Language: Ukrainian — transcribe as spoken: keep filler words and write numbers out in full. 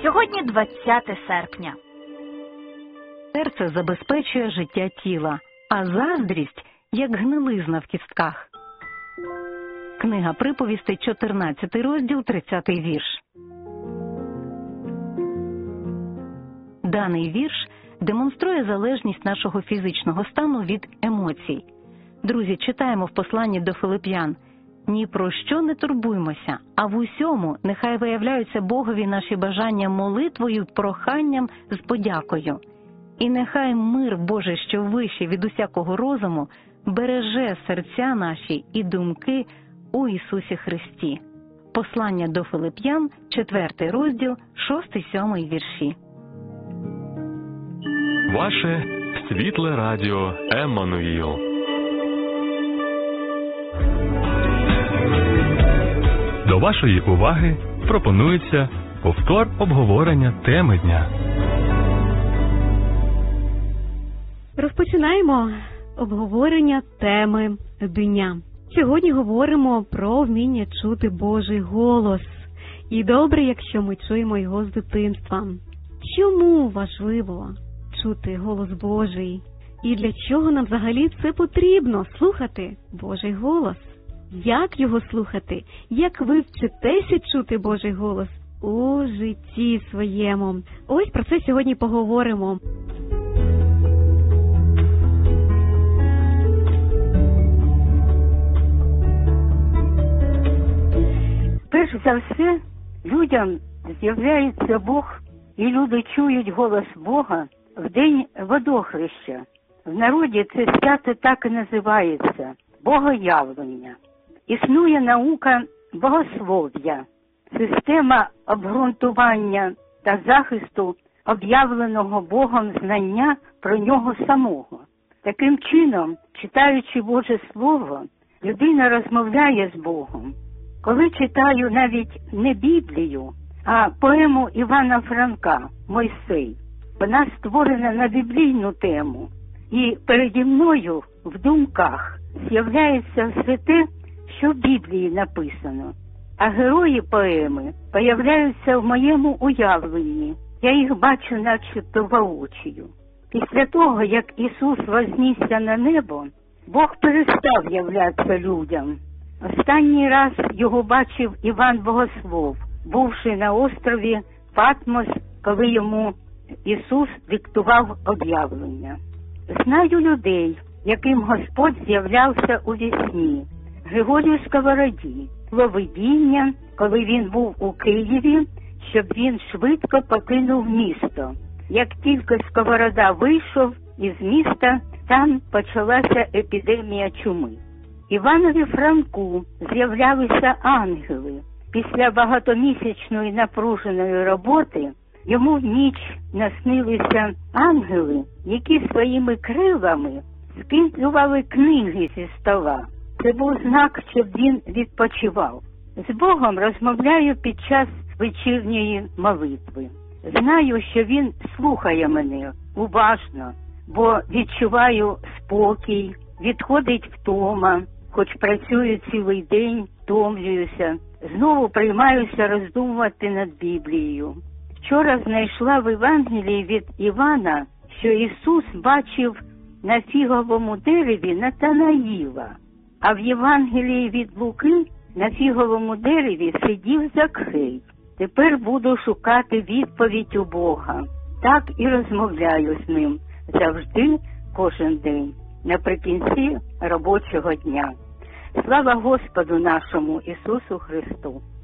Сьогодні двадцяте серпня. Серце забезпечує життя тіла, а заздрість – як гнилизна в кістках. Книга приповістей, чотирнадцятий розділ, тридцятий вірш. Даний вірш демонструє залежність нашого фізичного стану від емоцій. Друзі, читаємо в посланні до Филип'ян: «Ні про що не турбуймося, а в усьому нехай виявляються Богові наші бажання молитвою, проханням з подякою. І нехай мир Божий, що вищий від усякого розуму, береже серця наші і думки у Ісусі Христі». Послання до Филип'ян, четвертий розділ, шостий-сьомий вірші. Ваше світле радіо Еммануїл. До вашої уваги пропонується повтор обговорення теми дня. Розпочинаємо обговорення теми дня. Сьогодні говоримо про вміння чути Божий голос. І добре, якщо ми чуємо його з дитинства. Чому важливо чути голос Божий? І для чого нам взагалі це потрібно – слухати Божий голос? Як його слухати? Як ви вчитеся чути Божий голос у житті своєму? Ось про це сьогодні поговоримо. Перш за все, людям з'являється Бог, і люди чують голос Бога в день водохреща. В народі це свято так і називається – богоявлення. Існує наука богослов'я, система обґрунтування та захисту об'явленого Богом знання про нього самого. Таким чином, читаючи Боже Слово, людина розмовляє з Богом. Коли читаю навіть не Біблію, а поему Івана Франка «Мойсей», вона створена на біблійну тему, і переді мною в думках з'являється все те, що в Біблії написано, а герої поеми появляються в моєму уявленні, я їх бачу начебто воочию. Після того, як Ісус вознісся на небо, Бог перестав являтися людям. Останній раз його бачив Іван Богослов, бувши на острові Патмос, коли йому Ісус диктував об'явлення. Знаю людей, яким Господь з'являвся у вісні. Григорію Сковороді було видіння, коли він був у Києві, щоб він швидко покинув місто. Як тільки Сковорода вийшов із міста, там почалася епідемія чуми. Іванові Франку з'являлися ангели. Після багатомісячної напруженої роботи йому в ніч наснилися ангели, які своїми крилами скиндлювали книги зі стола. Це був знак, щоб він відпочивав. З Богом розмовляю під час вечірньої молитви. Знаю, що він слухає мене уважно, бо відчуваю спокій, відходить втома, хоч працюю цілий день, втомлююся, знову приймаюся роздумувати над Біблією. Вчора знайшла в Євангелії від Івана, що Ісус бачив на фіговому дереві Натанаїла, а в Євангелії від Луки на фіговому дереві сидів Закхей. Тепер буду шукати відповідь у Бога. Так і розмовляю з ним завжди, кожен день, наприкінці робочого дня. Слава Господу нашому Ісусу Христу!